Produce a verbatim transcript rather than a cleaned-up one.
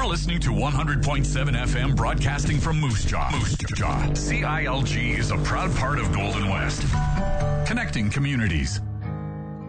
You're listening to one hundred point seven F M broadcasting from Moose Jaw. Moose Jaw. C I L G is a proud part of Golden West. Connecting communities.